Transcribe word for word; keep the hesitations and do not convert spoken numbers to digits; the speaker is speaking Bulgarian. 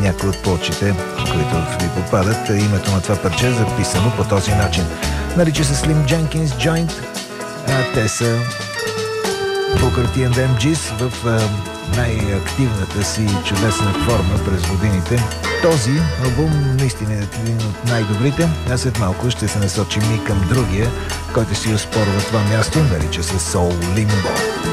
някои от плочите, които ви попадат. Името на това парче е записано по този начин. Нарича се Slim Jenkins Joint. А те са Booker T and Em Gees в а, най-активната си чудесна форма през годините. Този албум наистина е един от най-добрите, а след малко ще се насочим и към другия, който си оспорва това място, нарича се Soul Limbo.